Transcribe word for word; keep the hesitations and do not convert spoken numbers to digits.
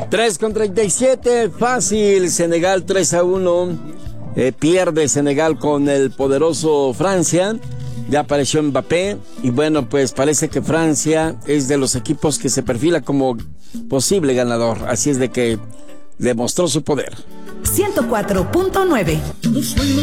tres con treinta y siete, fácil. Senegal tres a uno. Eh, pierde Senegal con el poderoso Francia. Ya apareció Mbappé. Y bueno, pues parece que Francia es de los equipos que se perfila como posible ganador. Así es de que demostró su poder. ciento cuatro punto nueve